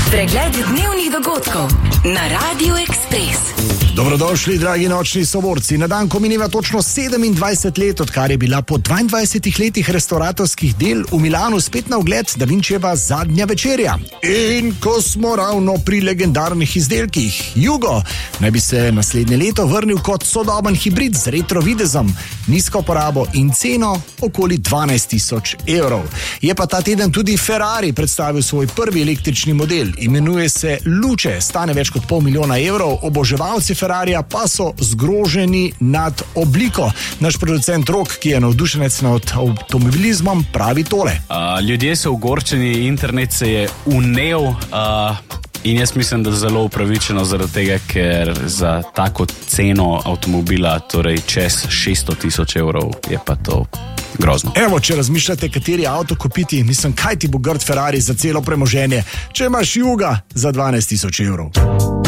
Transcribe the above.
Pregled dnevnih dogodkov na Radio Express. Dobrodošli, dragi nočni soborci. Na dan, ko mineva točno 27 let, odkar je bila po 22 letih restauratorskih del v Milanu spet na ogled Da Vinčijeva Zadnja večerja. In ko smo ravno pri legendarnih izdelkih, Jugo naj bi se naslednje leto vrnil kot sodoben hibrid z retro videzom, nizko porabo in ceno okoli 12.000 evrov. Je pa ta teden tudi Ferrari predstavil svoj prvi električni model. Imenuje se Luce, stane več kot $500 000, oboževalci Ferrarija pa so zgroženi nad obliko. Naš producent Rok, ki je navdušenec nad avtomobilizmom, pravi tole. Ljudje so ogorčeni, internet se je unel in jaz mislim, da zelo upravičeno zaradi tega, ker za tako ceno avtomobila, torej čez 600.000 evrov, je pa to grozno. Evo, če razmišljate, kateri avto kupiti, mislim, kaj ti bo grd Ferrari za celo premoženje, če imaš Juga za 12.000 evrov.